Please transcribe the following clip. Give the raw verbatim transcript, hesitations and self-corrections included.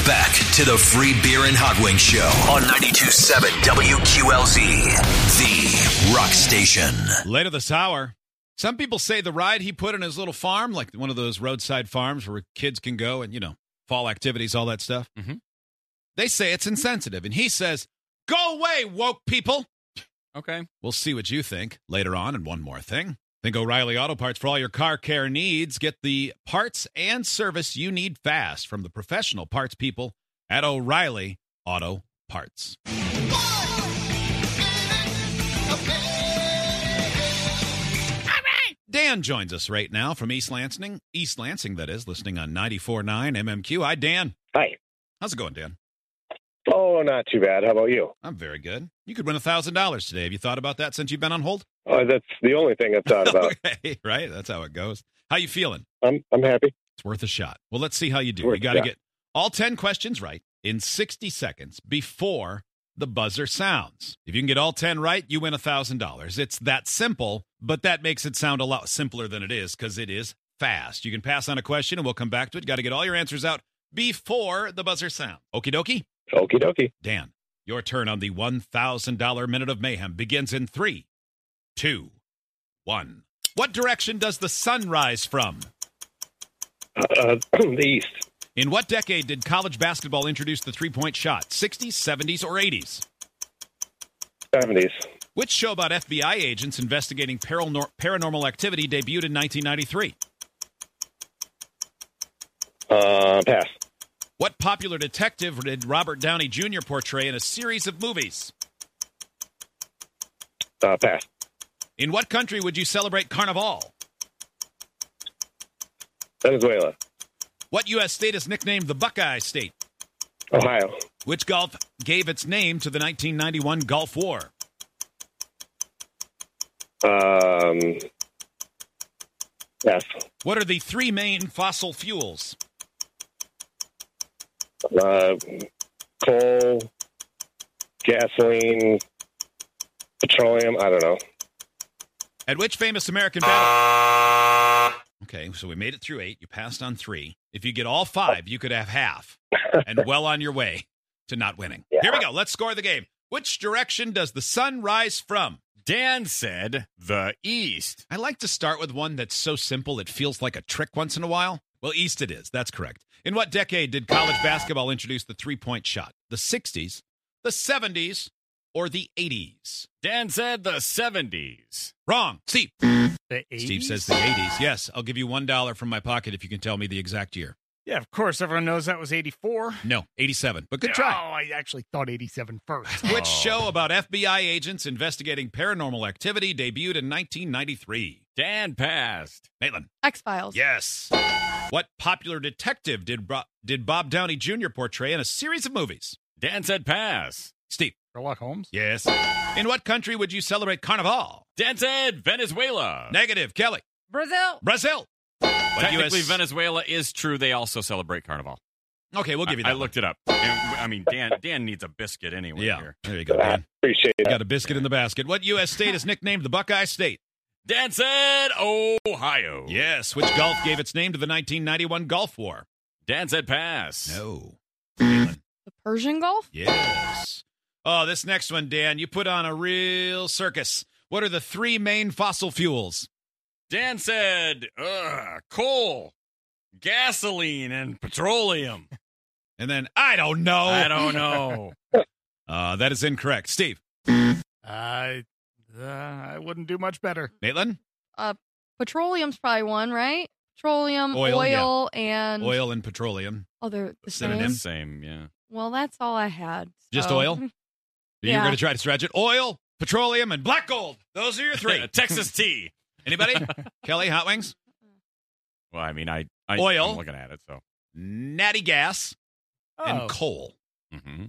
back to the Free Beer and Hot Wings Show on ninety-two point seven W Q L Z, the rock station. Later this hour, some people say the ride he put in his little farm, like one of those roadside farms where kids can go and, you know, fall activities, all that stuff. Mm-hmm. They say it's insensitive. And he says, go away, woke people. Okay. We'll see what you think later on. And one more thing. Think O'Reilly Auto Parts for all your car care needs. Get the parts and service you need fast from the professional parts people at O'Reilly Auto Parts. All right. Dan joins us right now from East Lansing. East Lansing, that is, listening on ninety-four point nine M M Q. Hi, Dan. Hi. How's it going, Dan? Oh, not too bad. How about you? I'm very good. You could win one thousand dollars today. Have you thought about that since you've been on hold? Oh, that's the only thing I've thought about. Okay, right? That's how it goes. How you feeling? I'm I'm happy. It's worth a shot. Well, let's see how you do. Worth You got to a shot. get all ten questions right in sixty seconds before the buzzer sounds. If you can get all ten right, you win one thousand dollars. It's that simple, but that makes it sound a lot simpler than it is because it is fast. You can pass on a question and we'll come back to it. Got to get all your answers out before the buzzer sounds. Okie dokie? Okie dokie. Dan, your turn on the one thousand dollars Minute of Mayhem begins in three, two, one. What direction does the sun rise from? Uh, the East. In what decade did college basketball introduce the three-point shot? sixties, seventies, or eighties? seventies. Which show about F B I agents investigating paranor- paranormal activity debuted in nineteen ninety-three? Uh, pass. What popular detective did Robert Downey Junior portray in a series of movies? Uh, pass. In what country would you celebrate Carnival? Venezuela. What U S state is nicknamed the Buckeye State? Ohio. Which Gulf gave its name to the nineteen ninety-one Gulf War? Um, pass. What are the three main fossil fuels? Uh, coal, gasoline, petroleum. I don't know. At which famous American battle? Okay, so we made it through eight. You passed on three. If you get all five, you could have half. And well on your way to not winning. Yeah. Here we go. Let's score the game. Which direction does the sun rise from? Dan said the East. I like to start with one that's so simple it feels like a trick once in a while. Well, East it is. That's correct. In what decade did college basketball introduce the three-point shot? The sixties, the seventies, or the eighties? Dan said the seventies. Wrong. Steve. The eighties? Steve says the eighties. Yes, I'll give you one dollar from my pocket if you can tell me the exact year. Yeah, of course. Everyone knows that was eighty-four. No, eighty-seven. But good Oh, try. I actually thought eighty-seven first. Which show about F B I agents investigating paranormal activity debuted in nineteen ninety-three? Dan passed. Maitland. X-Files. Yes. What popular detective did Bro- did Bob Downey Junior portray in a series of movies? Dan said pass. Steve. Sherlock Holmes? Yes. In what country would you celebrate Carnival? Dan said Venezuela. Negative. Kelly. Brazil. Brazil. What Technically, U S Venezuela is true. They also celebrate Carnival. Okay, we'll give you I, that. I looked it up. And, I mean, Dan Dan needs a biscuit anyway Yeah. here. There you go, I Dan. appreciate You that. got a biscuit in the basket. What U S state is nicknamed the Buckeye State? Dan said Ohio. Yes. Which Gulf gave its name to the nineteen ninety-one Gulf War? Dan said pass. No. Maitland. The Persian Gulf. Yes. Oh, this next one, Dan, you put on a real circus. What are the three main fossil fuels? Dan said Ugh, coal, gasoline, and petroleum. And then, I don't know. I don't know. Uh, that is incorrect. Steve. I, uh, I wouldn't do much better. Maitland? Petroleum's probably one, right? Petroleum, Oil, oil, and Oil and petroleum. oh, they're the Synonym. same. Same, yeah. Well, that's all I had. Just so- oil? You Yeah. were going to try to stretch it. Oil, petroleum, and black gold. Those are your three. Texas tea. Anybody? Kelly, hot wings? Well, I mean, I, I Oil. I'm looking at it, so. Natty gas Oh. and coal. Mm-hmm.